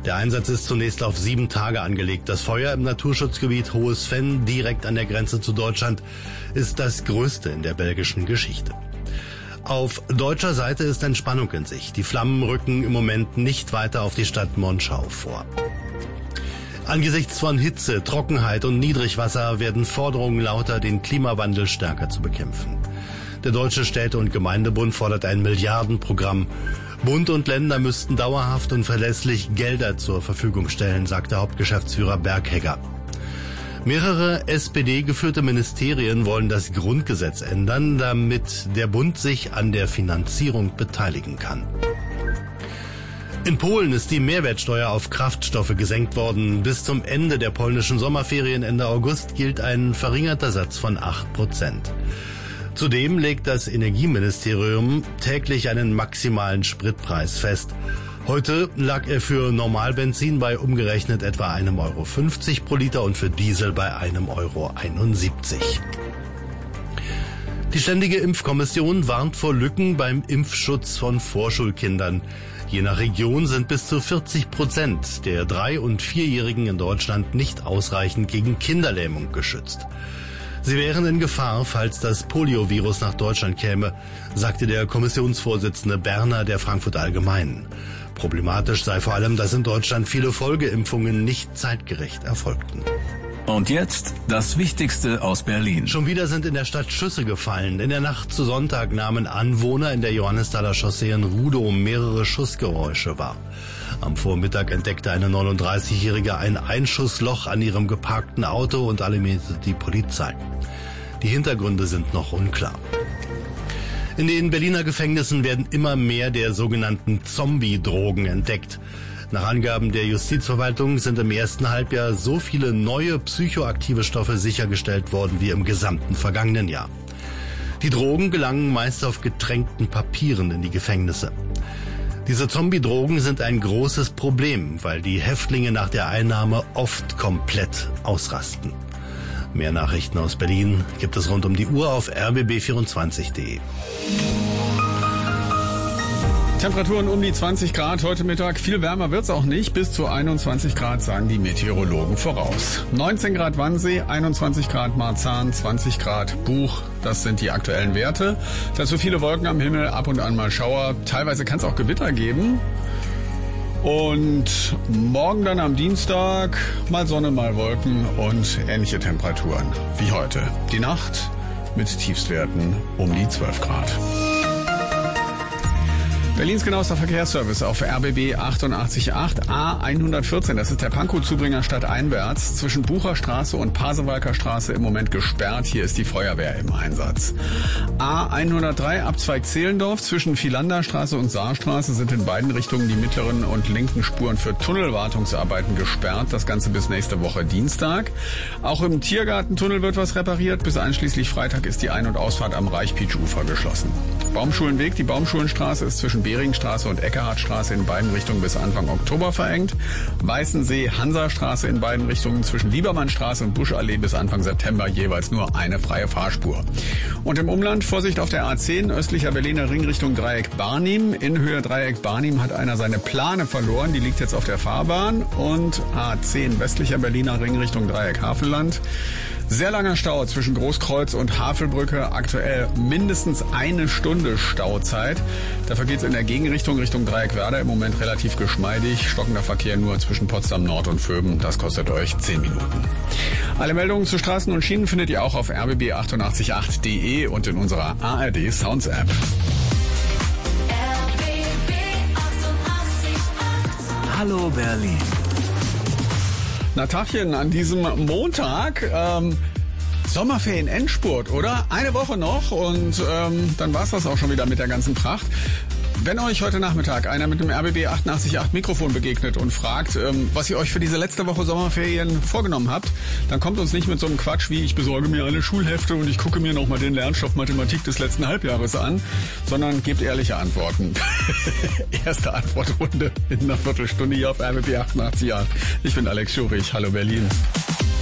Der Einsatz ist zunächst auf 7 Tage angelegt. Das Feuer im Naturschutzgebiet Hohes Venn, direkt an der Grenze zu Deutschland, ist das größte in der belgischen Geschichte. Auf deutscher Seite ist Entspannung in Sicht. Die Flammen rücken im Moment nicht weiter auf die Stadt Monschau vor. Angesichts von Hitze, Trockenheit und Niedrigwasser werden Forderungen lauter, den Klimawandel stärker zu bekämpfen. Der Deutsche Städte- und Gemeindebund fordert ein Milliardenprogramm. Bund und Länder müssten dauerhaft und verlässlich Gelder zur Verfügung stellen, sagt der Hauptgeschäftsführer Berghegger. Mehrere SPD-geführte Ministerien wollen das Grundgesetz ändern, damit der Bund sich an der Finanzierung beteiligen kann. In Polen ist die Mehrwertsteuer auf Kraftstoffe gesenkt worden. Bis zum Ende der polnischen Sommerferien Ende August gilt ein verringerter Satz von 8%. Zudem legt das Energieministerium täglich einen maximalen Spritpreis fest. Heute lag er für Normalbenzin bei umgerechnet etwa 1,50 € pro Liter und für Diesel bei 1,71 €. Die Ständige Impfkommission warnt vor Lücken beim Impfschutz von Vorschulkindern. Je nach Region sind bis zu 40% der 3- und 4-Jährigen in Deutschland nicht ausreichend gegen Kinderlähmung geschützt. Sie wären in Gefahr, falls das Poliovirus nach Deutschland käme, sagte der Kommissionsvorsitzende Berner der Frankfurter Allgemeinen. Problematisch sei vor allem, dass in Deutschland viele Folgeimpfungen nicht zeitgerecht erfolgten. Und jetzt das Wichtigste aus Berlin. Schon wieder sind in der Stadt Schüsse gefallen. In der Nacht zu Sonntag nahmen Anwohner in der Johannesthaler Chaussee in Rudow mehrere Schussgeräusche wahr. Am Vormittag entdeckte eine 39-Jährige ein Einschussloch an ihrem geparkten Auto und alarmierte die Polizei. Die Hintergründe sind noch unklar. In den Berliner Gefängnissen werden immer mehr der sogenannten Zombie-Drogen entdeckt. Nach Angaben der Justizverwaltung sind im ersten Halbjahr so viele neue psychoaktive Stoffe sichergestellt worden wie im gesamten vergangenen Jahr. Die Drogen gelangen meist auf getränkten Papieren in die Gefängnisse. Diese Zombie-Drogen sind ein großes Problem, weil die Häftlinge nach der Einnahme oft komplett ausrasten. Mehr Nachrichten aus Berlin gibt es rund um die Uhr auf rbb24.de. Temperaturen um die 20 Grad heute Mittag. Viel wärmer wird's auch nicht. Bis zu 21 Grad sagen die Meteorologen voraus. 19 Grad Wannsee, 21 Grad Marzahn, 20 Grad Buch. Das sind die aktuellen Werte. Dazu viele Wolken am Himmel, ab und an mal Schauer. Teilweise kann es auch Gewitter geben. Und morgen dann am Dienstag mal Sonne, mal Wolken und ähnliche Temperaturen wie heute. Die Nacht mit Tiefstwerten um die 12 Grad. Berlins genauester Verkehrsservice auf RBB 88.8 A114. Das ist der Pankow-Zubringer stadteinwärts. Zwischen Bucherstraße und Pasewalker Straße im Moment gesperrt. Hier ist die Feuerwehr im Einsatz. A103 Abzweig Zehlendorf. Zwischen Philanderstraße und Saarstraße sind in beiden Richtungen die mittleren und linken Spuren für Tunnelwartungsarbeiten gesperrt. Das Ganze bis nächste Woche Dienstag. Auch im Tiergartentunnel wird was repariert. Bis einschließlich Freitag ist die Ein- und Ausfahrt am Reichpietsch-Ufer geschlossen. Baumschulenweg. Die Baumschulenstraße ist zwischen Beringstraße und Eckehartstraße in beiden Richtungen bis Anfang Oktober verengt. Weißensee, Hansastraße in beiden Richtungen zwischen Liebermannstraße und Buschallee bis Anfang September jeweils nur eine freie Fahrspur. Und im Umland Vorsicht auf der A10, östlicher Berliner Ring Richtung Dreieck Barnim. In Höhe Dreieck Barnim hat einer seine Plane verloren, die liegt jetzt auf der Fahrbahn. Und A10, westlicher Berliner Ring Richtung Dreieck Havelland. Sehr langer Stau zwischen Großkreuz und Havelbrücke, aktuell mindestens eine Stunde Stauzeit. Dafür geht es in der Gegenrichtung Richtung Dreieck Werder im Moment relativ geschmeidig. Stockender Verkehr nur zwischen Potsdam Nord und Vöben, das kostet euch 10 Minuten. Alle Meldungen zu Straßen und Schienen findet ihr auch auf rbb888.de und in unserer ARD Sounds App. Hallo Berlin. Na Tachchen, an diesem Montag, Sommerferien-Endspurt, oder? Eine Woche noch und dann war's das auch schon wieder mit der ganzen Pracht. Wenn euch heute Nachmittag einer mit dem RBB 88.8 Mikrofon begegnet und fragt, was ihr euch für diese letzte Woche Sommerferien vorgenommen habt, dann kommt uns nicht mit so einem Quatsch wie ich besorge mir alle Schulhefte und ich gucke mir nochmal den Lernstoff Mathematik des letzten Halbjahres an, sondern gebt ehrliche Antworten. Erste Antwortrunde in einer Viertelstunde hier auf RBB 88.8. Ich bin Alex Schurich. Hallo Berlin.